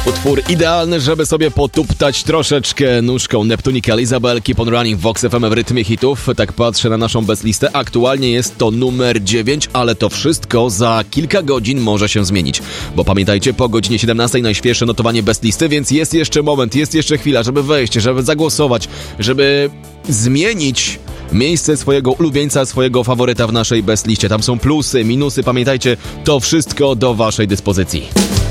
Utwór idealny, żeby sobie potuptać troszeczkę nóżką. Neptunika, Elizabeth, Keep on Running, Vox FM w rytmie hitów. Tak patrzę na naszą bezlistę. Aktualnie jest to numer 9, ale to wszystko za kilka godzin może się zmienić. Bo pamiętajcie, po godzinie 17 najświeższe notowanie bezlisty, więc jest jeszcze moment, jest jeszcze chwila, żeby wejść, żeby zagłosować, żeby zmienić miejsce swojego ulubieńca, swojego faworyta w naszej bezliście. Tam są plusy, minusy, pamiętajcie, to wszystko do waszej dyspozycji.